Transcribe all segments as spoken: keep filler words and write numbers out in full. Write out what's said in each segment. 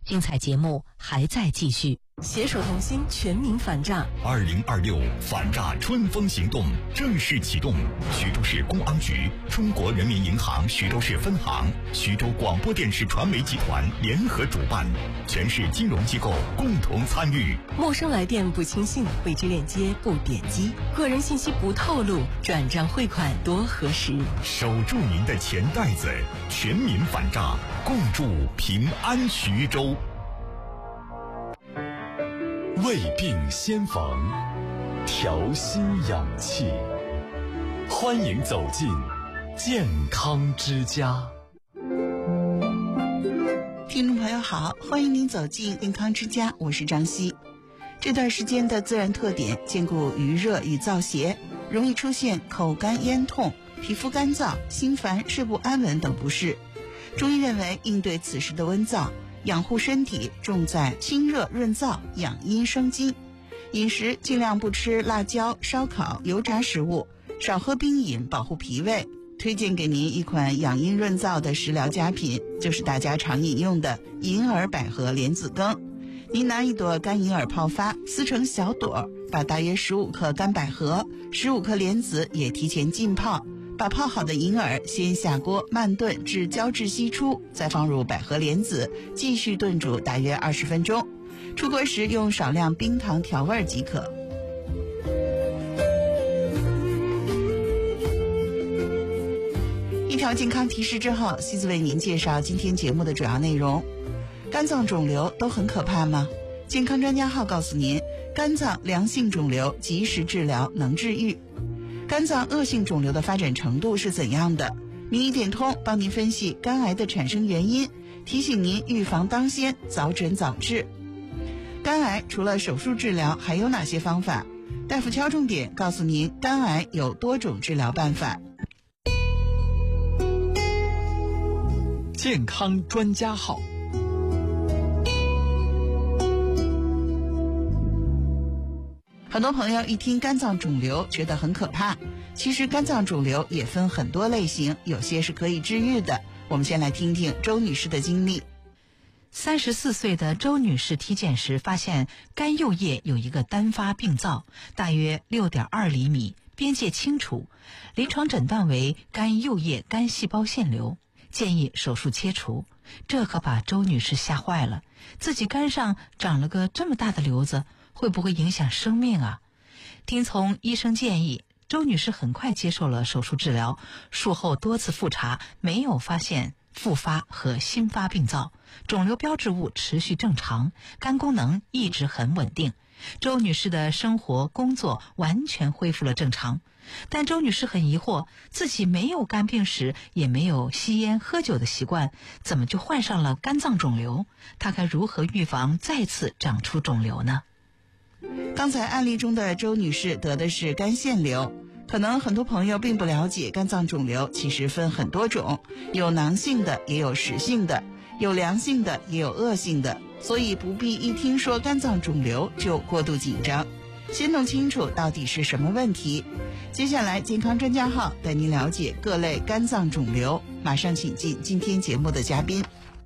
精彩节目还在继续。 携手同心，全民反诈。 二零二六反诈春风行动正式启动，徐州市公安局、中国人民银行徐州市分行、徐州广播电视传媒集团联合主办，全市金融机构共同参与。 陌生来电不轻信，未知链接不点击，个人信息不透露，转账汇款多核实。 守住您的钱袋子，全民反诈，共筑平安徐州。 胃病先防，调心养气，欢迎走进健康之家。 听众朋友好，欢迎您走进健康之家，我是张希。这段时间的自然特点兼顾余热与燥邪，容易出现口干咽痛、皮肤干燥、心烦、睡不安稳等不适。中医认为，应对此时的温燥，养护身体重在清热润燥、养阴生津。饮食尽量不吃辣椒、烧烤、油炸食物，少喝冰饮，保护脾胃。推荐给您一款养阴润燥的食疗佳品，就是大家常饮用的银耳百合莲子羹。您拿一朵干银耳泡发，撕成小朵，把大约十五克干百合、十五克莲子也提前浸泡，把泡好的银耳先下锅慢炖至胶质析出，再放入百合莲子，继续炖煮大约二十分钟。出锅时用少量冰糖调味即可。一条健康提示之后，西子为您介绍今天节目的主要内容。肝脏肿瘤都很可怕吗？健康专家号告诉您，肝脏良性肿瘤及时治疗能治愈。肝脏恶性肿瘤的发展程度是怎样的？名医点通帮您分析肝癌的产生原因，提醒您预防当先，早诊早治。肝癌除了手术治疗，还有哪些方法？大夫敲重点告诉您，肝癌有多种治疗办法。 健康专家号。 很多朋友一听肝脏肿瘤觉得很可怕，其实肝脏肿瘤也分很多类型，有些是可以治愈的。我们先来听听周女士的经历。 三十四岁的周女士体检时发现肝右叶有一个单发病灶，大约 六点二厘米，边界清楚，临床诊断为肝右叶肝细胞腺瘤，建议手术切除。这可把周女士吓坏了，自己肝上长了个这么大的瘤子，会不会影响生命啊？听从医生建议，周女士很快接受了手术治疗，术后多次复查，没有发现复发和新发病灶，肿瘤标志物持续正常，肝功能一直很稳定。周女士的生活工作完全恢复了正常。但周女士很疑惑，自己没有肝病史，也没有吸烟喝酒的习惯，怎么就患上了肝脏肿瘤？她该如何预防再次长出肿瘤呢？ 刚才案例中的周女士得的是肝腺瘤，可能很多朋友并不了解，肝脏肿瘤其实分很多种，有囊性的，也有实性的，有良性的，也有恶性的，所以不必一听说肝脏肿瘤就过度紧张，先弄清楚到底是什么问题。接下来健康专家号带您了解各类肝脏肿瘤，马上请进今天节目的嘉宾。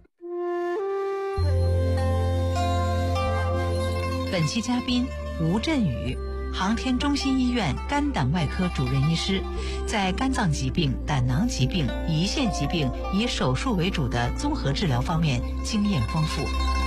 本期嘉宾吴振宇，航天中心医院肝胆外科主任医师，在肝脏疾病、胆囊疾病、胰腺疾病以手术为主的综合治疗方面经验丰富。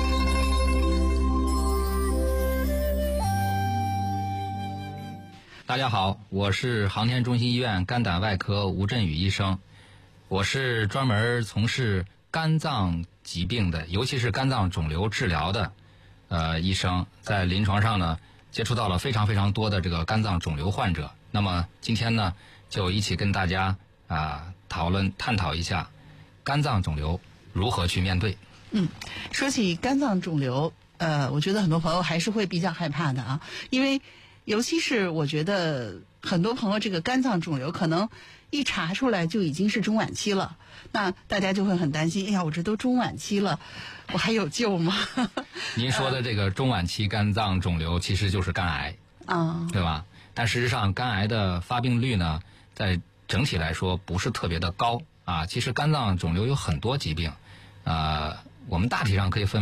大家好，我是航天中心医院肝胆外科吴振宇医生，我是专门从事肝脏疾病的，尤其是肝脏肿瘤治疗的呃医生，在临床上呢接触到了非常非常多的这个肝脏肿瘤患者。那么今天呢，就一起跟大家啊、呃、讨论探讨一下肝脏肿瘤如何去面对。 嗯，说起肝脏肿瘤，呃，我觉得很多朋友还是会比较害怕的啊，因为尤其是我觉得很多朋友这个肝脏肿瘤可能一查出来就已经是中晚期了，那大家就会很担心，哎呀，我这都中晚期了，我还有救吗？ 您说的这个中晚期肝脏肿瘤其实就是肝癌啊，对吧？但事实上肝癌的发病率呢，在整体来说不是特别的高啊。其实肝脏肿瘤有很多疾病，呃，我们大体上可以分